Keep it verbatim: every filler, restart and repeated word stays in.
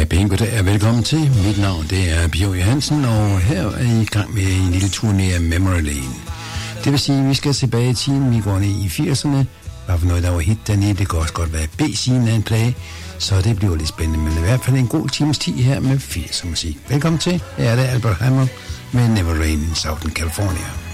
Ja, pænt goddag og velkommen til. Mit navn det er Bjørn Johansen, og her er I i gang med en lille turné af Memory Lane. Det vil sige, at vi skal tilbage i tiden, vi går ned i firserne. Hvad for noget, der var hit dernede, det kan også godt være B-siden af en plage, så det bliver lidt spændende, men i hvert fald en god times tid her med firser musik. Velkommen til, her er det Albert Hammond med Never Rain in Southern California.